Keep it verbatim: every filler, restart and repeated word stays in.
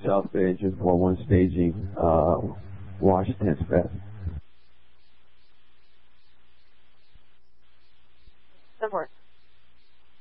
South Bay Engine four one staging uh, Washington Fest. Support.